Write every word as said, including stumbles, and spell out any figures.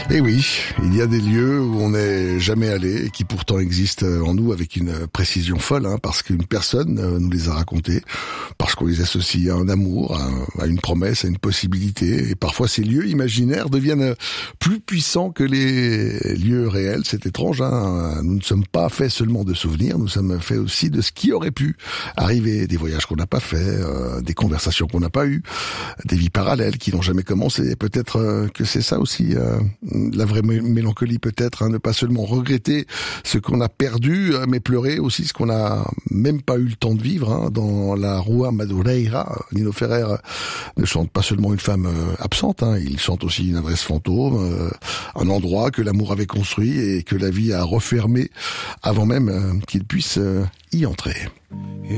Et oui, il y a des lieux où on n'est jamais allé et qui pourtant existent en nous avec une précision folle, hein, parce qu'une personne nous les a racontés, parce qu'on les associe à un amour, à une promesse, à une possibilité. Et parfois ces lieux imaginaires deviennent plus puissants que les lieux réels. C'est étrange, hein. Nous ne sommes pas faits seulement de souvenirs, nous sommes faits aussi de ce qui aurait pu arriver, des voyages qu'on n'a pas faits, euh, des conversations qu'on n'a pas eues, des vies parallèles qui n'ont jamais commencé. Peut-être euh, que c'est ça aussi, euh, la vraie mélancolie peut-être, hein, ne pas seulement regretter ce qu'on a perdu, mais pleurer aussi ce qu'on n'a même pas eu le temps de vivre. Hein. Dans la Rua Madureira, Nino Ferrer ne chante pas seulement une femme euh, absente, hein, il chante aussi une adresse fantôme, euh, un endroit que l'amour avait construit et que la vie a refermé avant même euh, qu'il puisse euh, y entrer.